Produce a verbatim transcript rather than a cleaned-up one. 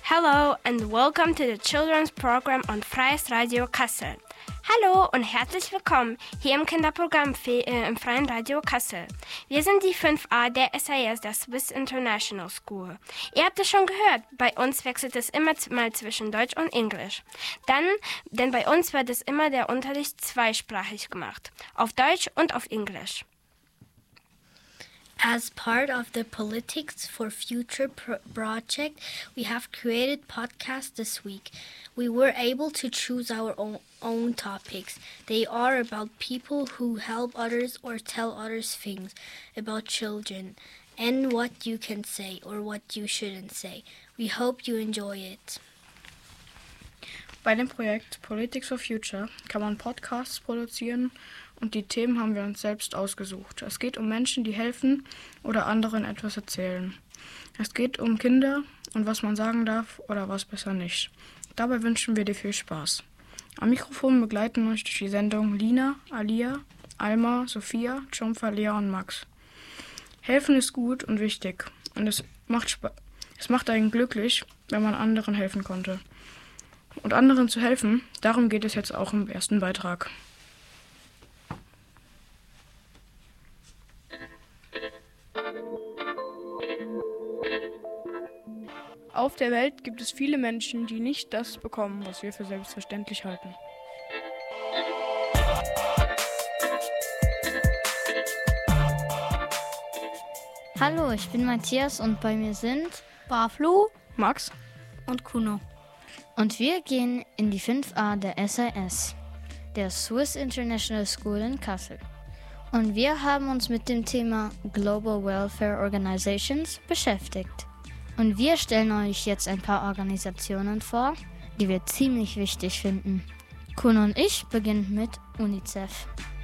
Hello and welcome to the Children's Program on Freies Radio Kassel. Hallo und herzlich willkommen hier im Kinderprogramm äh, im Freien Radio Kassel. Wir sind die fünf a der S I S, der Swiss International School. Ihr habt es schon gehört, bei uns wechselt es immer mal zwischen Deutsch und Englisch. Dann, denn bei uns wird es immer der Unterricht zweisprachig gemacht, auf Deutsch und auf Englisch. As part of the Politics for Future pro- project, we have created podcasts this week. We were able to choose our own, own topics. They are about people who help others or tell others things about children and what you can say or what you shouldn't say. We hope you enjoy it. Bei dem Projekt Politics for Future kann man Podcasts produzieren und die Themen haben wir uns selbst ausgesucht. Es geht um Menschen, die helfen oder anderen etwas erzählen. Es geht um Kinder und was man sagen darf oder was besser nicht. Dabei wünschen wir dir viel Spaß. Am Mikrofon begleiten euch durch die Sendung Lina, Alia, Alma, Sophia, Jomfa, Lea und Max. Helfen ist gut und wichtig und es macht, Sp- es macht einen glücklich, wenn man anderen helfen konnte. Und anderen zu helfen, darum geht es jetzt auch im ersten Beitrag. Auf der Welt gibt es viele Menschen, die nicht das bekommen, was wir für selbstverständlich halten. Hallo, ich bin Matthias und bei mir sind Barflu, Max und Kuno. Und wir gehen in die fünf a der S I S, der Swiss International School in Kassel. Und wir haben uns mit dem Thema Global Welfare Organizations beschäftigt. Und wir stellen euch jetzt ein paar Organisationen vor, die wir ziemlich wichtig finden. Kuno und ich beginnen mit UNICEF.